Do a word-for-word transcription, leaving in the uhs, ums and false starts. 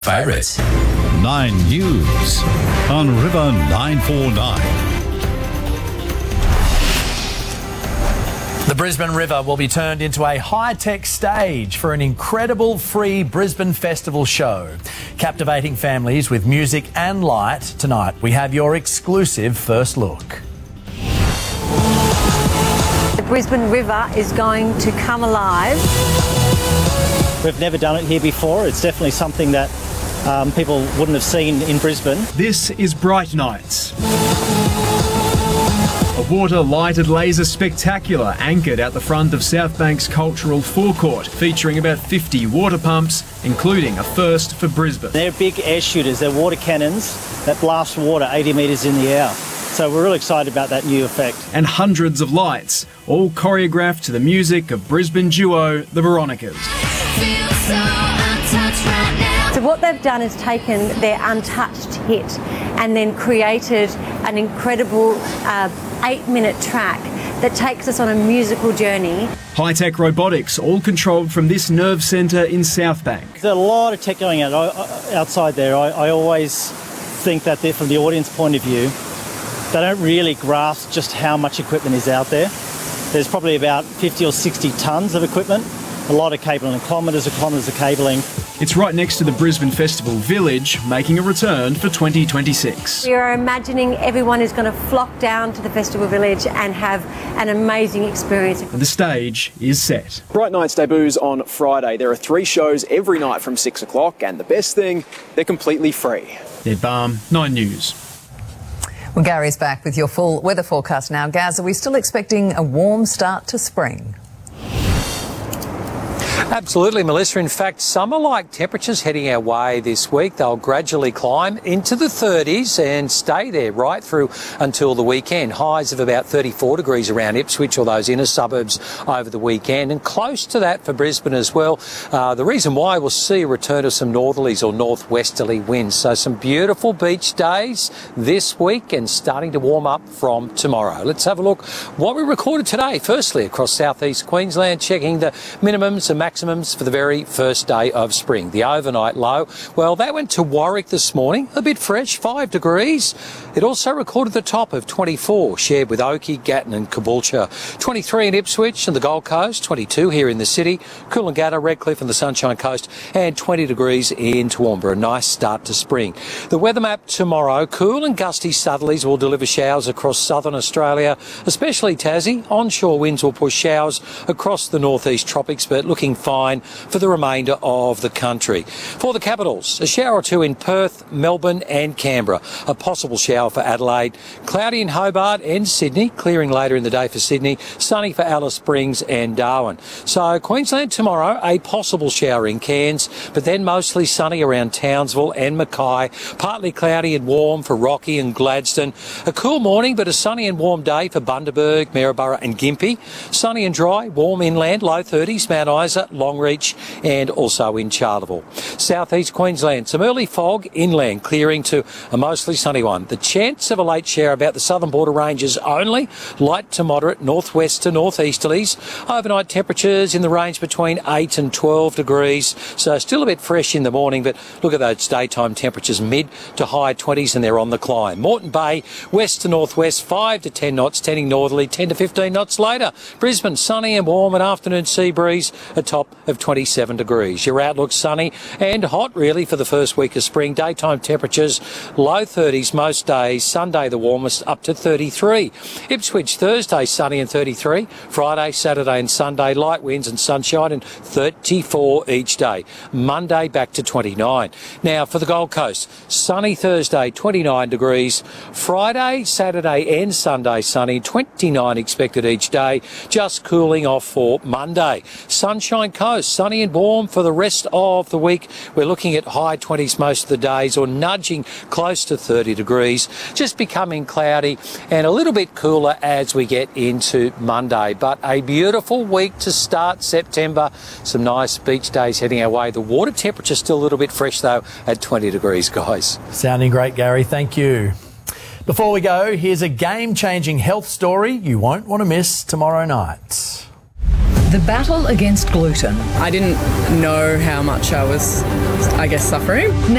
Favourites. Nine News on River nine four nine. The Brisbane River will be turned into a high-tech stage for an incredible free Brisbane Festival show. Captivating families with music and light. Tonight we have your exclusive first look. The Brisbane River is going to come alive. We've never done it here before. It's definitely something that um, people wouldn't have seen in Brisbane. This is Bright Nights. A water-lighted laser spectacular anchored out the front of South Bank's cultural forecourt, featuring about fifty water pumps, including a first for Brisbane. They're big air shooters. They're water cannons that blast water eighty metres in the air. So we're really excited about that new effect. And hundreds of lights, all choreographed to the music of Brisbane duo The Veronicas. So what they've done is taken their untouched hit and then created an incredible uh, eight-minute track that takes us on a musical journey. High-tech robotics, all controlled from this nerve centre in South Bank. There's a lot of tech going out, outside there. I, I always think that from the audience point of view, they don't really grasp just how much equipment is out there. There's probably about fifty or sixty tonnes of equipment, a lot of cabling, kilometres and kilometres of cabling. It's right next to the Brisbane Festival Village, making a return for twenty twenty-six. We are imagining everyone is going to flock down to the Festival Village and have an amazing experience. And the stage is set. Bright Nights debuts on Friday. There are three shows every night from six o'clock, and the best thing, they're completely free. Ned Balm, Nine News. Well, Gary's back with your full weather forecast now. Gaz, are we still expecting a warm start to spring? Absolutely, Melissa. In fact, summer-like temperatures heading our way this week. They'll gradually climb into the thirties and stay there right through until the weekend. Highs of about thirty-four degrees around Ipswich or those inner suburbs over the weekend, and close to that for Brisbane as well. Uh, the reason why we'll see a return of some northerlies or northwesterly winds. So some beautiful beach days this week and starting to warm up from tomorrow. Let's have a look what we recorded today. Firstly, across southeast Queensland, checking the minimums and maximums for the very first day of spring. The overnight low, well, that went to Warwick this morning, a bit fresh, five degrees. It also recorded the top of twenty-four, shared with Oakey, Gatton and Caboolture. twenty-three in Ipswich and the Gold Coast, twenty-two here in the city, Coolangatta, Redcliffe and the Sunshine Coast, and twenty degrees in Toowoomba. A nice start to spring. The weather map tomorrow, cool and gusty southerlies will deliver showers across southern Australia, especially Tassie. Onshore winds will push showers across the northeast tropics, but looking fine for the remainder of the country. For the capitals, a shower or two in Perth, Melbourne and Canberra. A possible shower for Adelaide. Cloudy in Hobart and Sydney, clearing later in the day for Sydney. Sunny for Alice Springs and Darwin. So Queensland tomorrow, a possible shower in Cairns, but then mostly sunny around Townsville and Mackay. Partly cloudy and warm for Rocky and Gladstone. A cool morning but a sunny and warm day for Bundaberg, Maryborough and Gympie. Sunny and dry, warm inland, low thirties, Mount Isa, Longreach and also in Charleville. Southeast Queensland, some early fog inland, clearing to a mostly sunny one. The chance of a late shower about the southern border ranges only. Light to moderate northwest to northeasterlies. Overnight temperatures in the range between eight and twelve degrees. So still a bit fresh in the morning, but look at those daytime temperatures, mid to high twenties, and they're on the climb. Moreton Bay, west to northwest, five to ten knots, tending northerly, ten to fifteen knots later. Brisbane, sunny and warm, an afternoon sea breeze, a top of twenty-seven degrees. Your outlook sunny and hot really for the first week of spring. Daytime temperatures low thirties most days. Sunday the warmest up to thirty-three. Ipswich Thursday sunny and thirty-three. Friday, Saturday and Sunday light winds and sunshine and thirty-four each day. Monday back to twenty-nine. Now for the Gold Coast, sunny Thursday twenty-nine degrees. Friday, Saturday and Sunday sunny, twenty-nine expected each day. Just cooling off for Monday. Sunshine Coast, sunny and warm for the rest of the week. We're looking at high twenties most of the days or nudging close to thirty degrees. Just becoming cloudy and a little bit cooler as we get into Monday. But a beautiful week to start September. Some nice beach days heading our way. The water temperature still a little bit fresh though at twenty degrees, guys. Sounding great, Gary. Thank you. Before we go, here's a game-changing health story you won't want to miss tomorrow night. The battle against gluten. I didn't know how much I was, I guess, suffering.